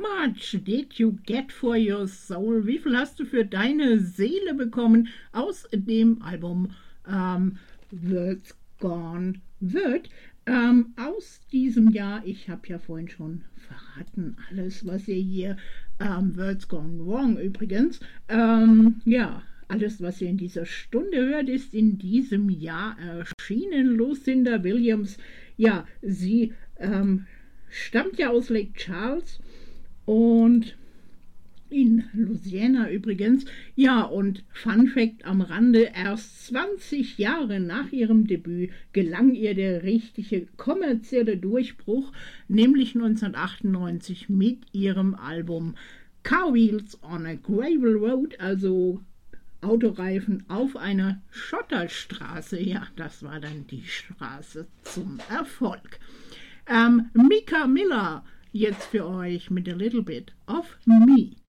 much did you get for your soul? Wie viel hast du für deine Seele bekommen aus dem Album Words Gone Wird? Aus diesem Jahr, ich habe ja vorhin schon verraten, alles, was ihr hier, Words Gone Wrong übrigens, ja, alles, was ihr in dieser Stunde hört, ist in diesem Jahr erschienen. Lucinda Williams, ja, sie stammt ja aus Lake Charles und in Louisiana übrigens. Ja, und Fun Fact am Rande, erst 20 Jahre nach ihrem Debüt gelang ihr der richtige kommerzielle Durchbruch, nämlich 1998 mit ihrem Album Car Wheels on a Gravel Road, also Autoreifen auf einer Schotterstraße. Ja, das war dann die Straße zum Erfolg. Mika Miller jetzt für euch mit A Little Bit of Me.